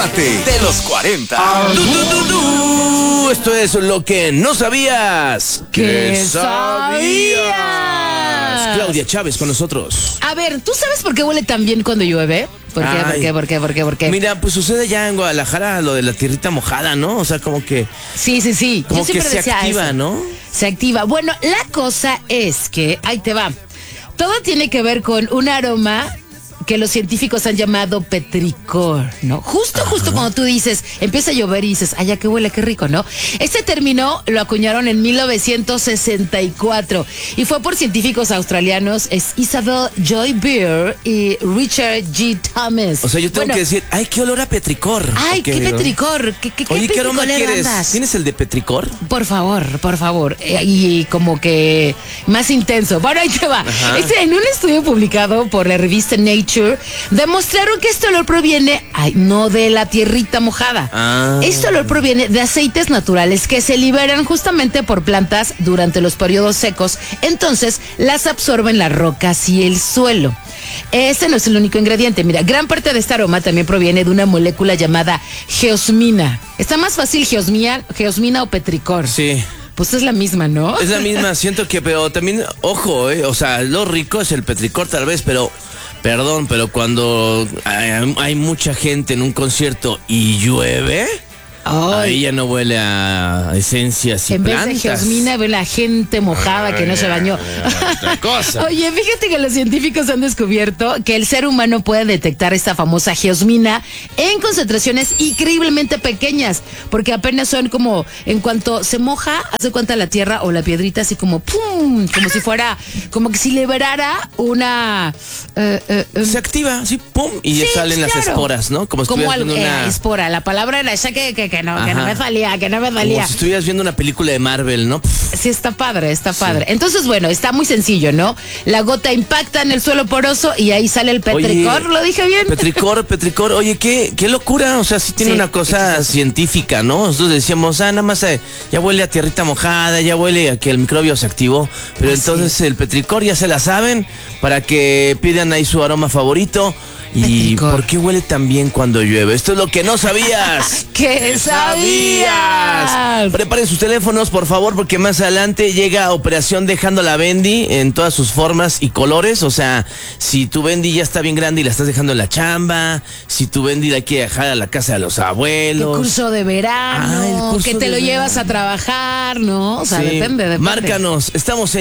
Prepárate, de los 40. Esto es lo que no sabías. ¿Qué sabías? Claudia Chávez con nosotros. A ver, ¿tú sabes por qué huele tan bien cuando llueve? ¿Por qué? Mira, pues sucede ya en Guadalajara lo de la tierrita mojada, ¿no? O sea, como que... Sí. Como Yo siempre que se decía activa, eso. ¿no? Se activa. Bueno, la cosa es que, ahí te va. Todo tiene que ver con un aroma que los científicos han llamado petricor, ¿no? Justo cuando tú dices, empieza a llover y dices, ay, ya que huele, qué rico, ¿no? Este término lo acuñaron en 1964 y fue por científicos australianos, es Isabel Joy Beer y Richard G. Thomas. O sea, yo tengo que decir, ay, qué olor a petricor. Ay, Okay, qué ¿no? petricor. Oye, ¿qué aroma petricolero quieres? andas? ¿Tienes el de petricor? Por favor. Y como que más intenso. Bueno, ahí te va. En un estudio publicado por la revista Nature, demostraron que este olor proviene, no de la tierrita mojada. Este olor proviene de aceites naturales que se liberan justamente por plantas durante los periodos secos. Entonces, las absorben las rocas y el suelo. Ese no es el único ingrediente. Mira, gran parte de este aroma también proviene de una molécula llamada geosmina. Está más fácil geosmina o petricor. Sí. Pues es la misma, ¿no? Es la misma, siento que, pero también, ojo, o sea, lo rico es el petricor tal vez, pero, perdón, pero cuando hay mucha gente en un concierto y llueve, ahí ya no huele a esencias y en plantas. vez de geosmina, ve la gente mojada que no se bañó. Otra cosa. Oye, fíjate que los científicos han descubierto que el ser humano puede detectar esta famosa geosmina en concentraciones increíblemente pequeñas, porque apenas son como, en cuanto se moja, hace cuenta la tierra o la piedrita, así como ¡pum! Como si fuera, como que si liberara una... se activa, así, ¡pum! Y ya salen las esporas, ¿no? Como algo, espora, la palabra era esa que no me salía. Como si estuvieras viendo una película de Marvel, ¿no? Sí, está padre. Entonces, bueno, está muy sencillo, ¿no? La gota impacta en el suelo poroso y ahí sale el petricor. ¿Lo dije bien? Petricor. Oye, qué locura. O sea, sí tiene una cosa científica, ¿no? Nosotros decíamos, nada más ya huele a tierrita mojada, ya huele a que el microbio se activó. Pero entonces el petricor ya se la saben para que pidan ahí su aroma favorito. ¿Y por qué huele tan bien cuando llueve? Esto es lo que no sabías. ¿Qué sabías? Preparen sus teléfonos, por favor, porque más adelante llega Operación Dejando la Bendy en todas sus formas y colores. O sea, si tu Bendy ya está bien grande y la estás dejando en la chamba, si tu Bendy la quiere dejar a la casa de los abuelos. El curso de verano, que te lo llevas a trabajar, ¿no? O sea, depende. Márcanos, estamos en